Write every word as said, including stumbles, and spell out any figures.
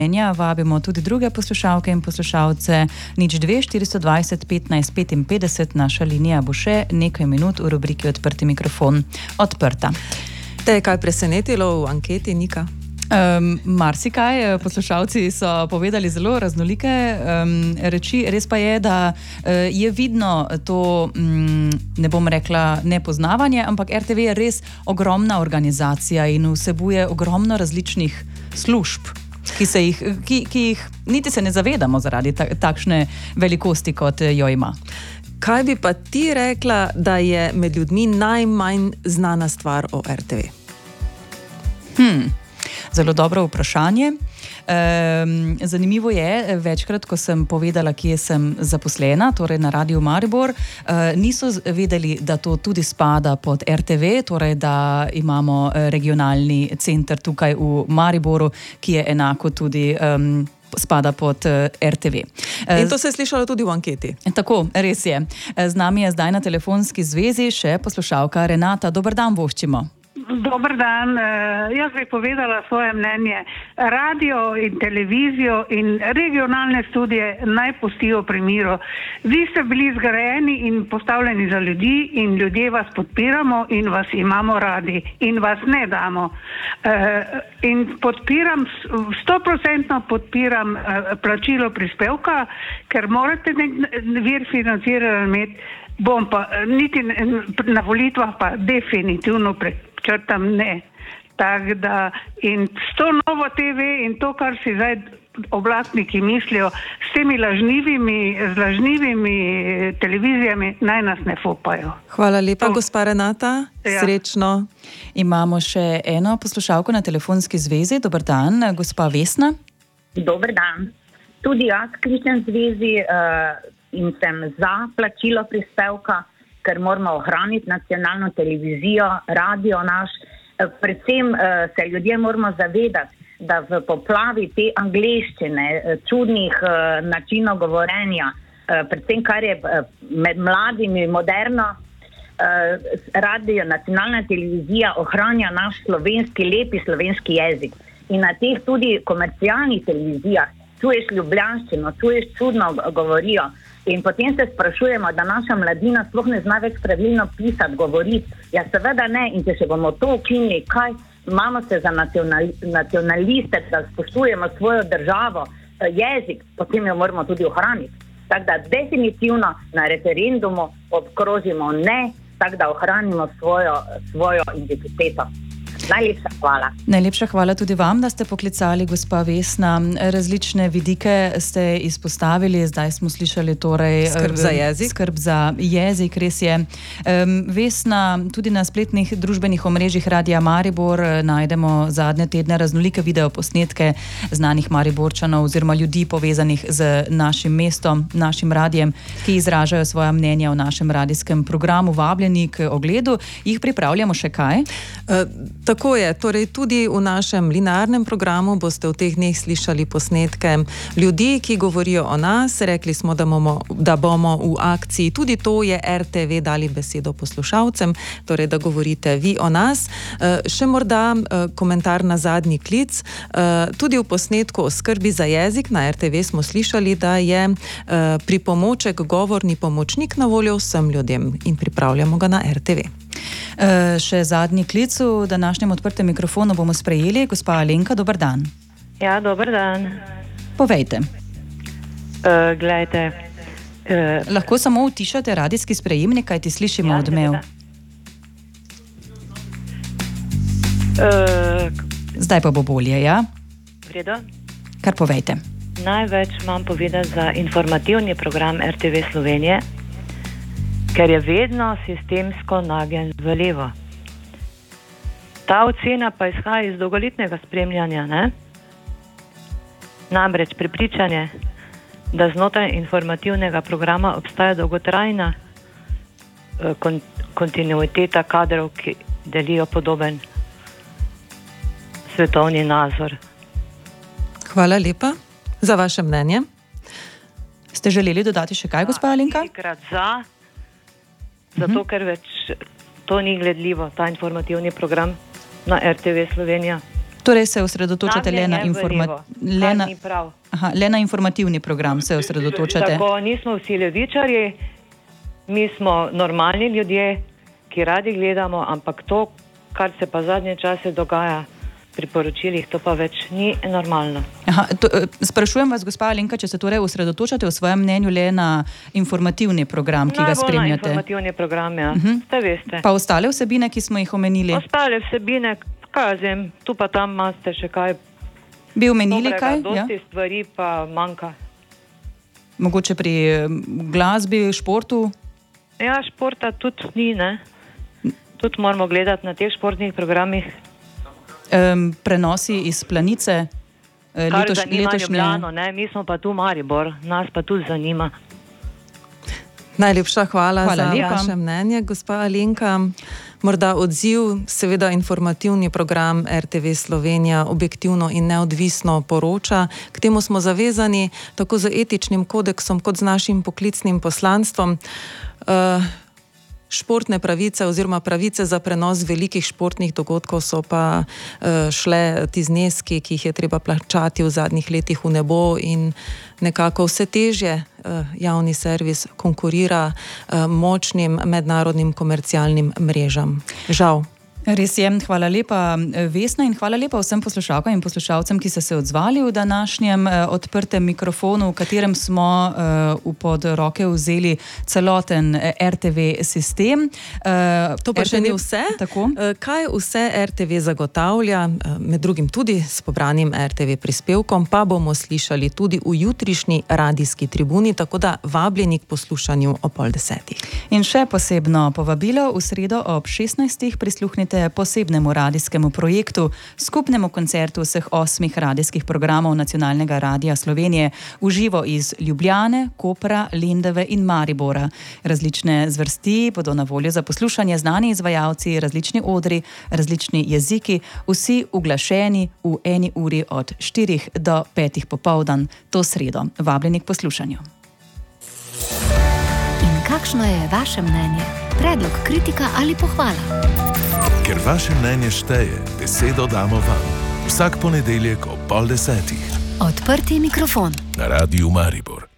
Vabimo tudi druge poslušalke in poslušalce. Nič dve štiristo dvajset petnajst petinpetdeset, naša linija bo še nekaj minut v rubriki Odprti mikrofon odprta. Te je kaj presenetilo v anketi, Nika? Um, marsikaj, poslušalci so povedali zelo raznolike um, reči. Res pa je, da uh, je vidno to, um, ne bom rekla nepoznavanje, ampak R T V je res ogromna organizacija in vsebuje ogromno različnih služb, ki, se jih, ki, ki jih niti se ne zavedamo zaradi ta, takšne velikosti, kot jo ima. Kaj bi pa ti rekla, da je med ljudmi najmanj znana stvar o R T V? Hmm. Zelo dobro vprašanje. Um, zanimivo je, večkrat, ko sem povedala, kje sem zaposlena, torej na Radiu Maribor, uh, niso vedeli, da to tudi spada pod R T V, torej da imamo regionalni center tukaj v Mariboru, ki je enako tudi um, spada pod uh, R T V. In to se je slišalo tudi v anketi. Tako, res je. Z nami je zdaj na telefonski zvezi še poslušalka Renata. Dober dan, voščimo. Dobar dan, jaz bi povedala svoje mnenje. Radio in televizijo in regionalne studije naj pustijo pri miru. Vi ste bili zgrajeni in postavljeni za ljudi in ljudje vas podpiramo in vas imamo radi in vas ne damo. In podpiram, stoprocentno podpiram plačilo prispevka, ker morate nek vir financiranja imeti. Bom pa niti na volitvah pa definitivno črtam ne. Tako da in s to Novo T V in to, kar si zdaj oblastniki mislijo, s temi lažnivimi, z lažnivimi televizijami, naj nas ne fopajo. Hvala lepa, to. Gospa Renata. Ja. Srečno. Imamo še eno poslušalko na telefonski zvezi. Dober dan, gospa Vesna. Dober dan. Tudi jaz kličem zvezi uh, in sem za plačilo prispevka, ker moramo ohraniti nacionalno televizijo, radio naš. Predvsem uh, se ljudje moramo zavedati, da v poplavi te angleščine, čudnih uh, načinov govorenja, uh, predvsem kar je uh, med mladimi moderno, uh, radio, nacionalna televizija ohranja naš slovenski, lepi slovenski jezik. In na teh tudi komercialnih televizijah čuješ ljubljanščino, čuješ čudno govorijo. In potem se sprašujemo, da naša mladina sploh ne zna več pravilno pisati, govoriti. Ja, seveda ne, in če še bomo to ukinili, kaj imamo se za nacionali, nacionaliste, da spoštujemo svojo državo, jezik, potem jo moramo tudi ohraniti. Tako da definitivno na referendumu obkrožimo ne, tako da ohranimo svojo, svojo identiteto. Najlepša hvala. Najlepša hvala tudi vam, da ste poklicali, gospa Vesna. Različne vidike ste izpostavili, zdaj smo slišali torej skrb za jezik. Skrb za jezik, res je. Um, Vesna, tudi na spletnih družbenih omrežjih Radia Maribor najdemo zadnje tedne raznolike videoposnetke znanih Mariborčanov oziroma ljudi povezanih z našim mestom, našim radijem, ki izražajo svoja mnenja v našem radijskem programu. Vabljeni k ogledu. Jih pripravljamo še kaj? Uh, Tako je, torej tudi v našem linearnem programu boste v teh dneh slišali posnetke ljudi, ki govorijo o nas. Rekli smo, da bomo, da bomo v akciji, tudi to je R T V, dali besedo poslušalcem, torej da govorite vi o nas. Še morda komentar na zadnji klic. Tudi v posnetku o skrbi za jezik na R T V smo slišali, da je pripomoček govorni pomočnik na voljo vsem ljudem in pripravljamo ga na R T V. Uh, še zadnji klic v današnjem odprtem mikrofonu bomo sprejeli. Gospa Alenka, dober dan. Ja, dober dan. Povejte. Uh, glejte. Uh, Lahko samo utišate radijski sprejemnik, kaj ti slišimo ja, odmev. Uh, Zdaj pa bo bolje, ja? Vredo. Kar povejte. Največ imam povedati za informativni program R T V Slovenije, ker je vedno sistemsko nagen v levo. Ta ocena pa izhaja iz dolgoletnega spremljanja, ne? Namreč prepričanje, da znotraj informativnega programa obstaja dolgotrajna eh, kon, kontinuiteta kadrov, ki delijo podoben svetovni nazor. Hvala lepa za vaše mnenje. Ste želeli dodati še kaj, gospa Alenka? Trikrat za, zato ker več to ni gledljivo, ta informativni program na R T V Slovenija. Torej se osredotočate le na, informa le, na, aha, le na informativni program, se osredotočate. Tako, nismo vsi levičarji, mi smo normalni ljudje, ki radi gledamo, ampak to, kar se pa zadnje čase dogaja pri poročilih, to pa več ni normalno. Aha, to, sprašujem vas, gospa Alenka, če se torej osredotočate v svojem mnenju le na informativni program, ki ga spremljate. Najbolj na informativni program, ja. Uh -huh. Ste veste. Pa ostale vsebine, ki smo jih omenili? Ostale vsebine, kaj vem, tu pa tam imate še kaj. Bi omenili dobrega, kaj? dosti ja? stvari pa manjka. Mogoče pri glasbi, športu? Ja, športa tudi ni, ne. Tudi moramo gledati na teh športnih programih. Um, prenosi iz Planice. Kar Letoš, zanima letošnje... Ljubljano, ne? Mi smo pa tu Maribor, nas pa tudi zanima. Najlepša hvala, hvala za lepa. Vaše mnenje, gospa Alenka. Morda odziv, seveda informativni program R T V Slovenija objektivno in neodvisno poroča. K temu smo zavezani tako z etičnim kodeksom kot z našim poklicnim poslanstvom. Uh, Športne pravice oziroma pravice za prenos velikih športnih dogodkov so pa uh, šle ti zneski, ki jih je treba plačati v zadnjih letih v nebo in nekako vse težje uh, javni servis konkurira uh, močnim mednarodnim komercialnim mrežam. Žal. Res je, hvala lepa Vesna in hvala lepa vsem poslušalkam in poslušalcem, ki so se odzvali v današnjem eh, odprtem mikrofonu, v katerem smo eh, v pod roke vzeli celoten eh, R T V sistem. Eh, to pa R T V, še ni vse. Tako? Eh, kaj vse R T V zagotavlja, eh, med drugim tudi s pobranim R T V prispevkom, pa bomo slišali tudi v jutrišnji radijski tribuni, tako da vabljeni k poslušanju o pol desetih. In še posebno povabilo v sredo ob šestnajstih prisluhnite posebnemu radijskemu projektu, skupnemu koncertu vseh osmih radijskih programov Nacionalnega radija Slovenije v živo iz Ljubljane, Kopra, Lendave in Maribora. Različne zvrsti bodo na voljo za poslušanje, znani izvajalci, različni odri, različni jeziki, vsi uglašeni v eni uri od štirih do petih popoldan, to sredo. Vabljeni k poslušanju. In kakšno je vaše mnenje? Predlog, kritika ali pohvala? Ker vaše mnenje šteje, besedo damo vam. Vsak ponedeljek ob pol desetih. Odprti mikrofon. Na Radiu Maribor.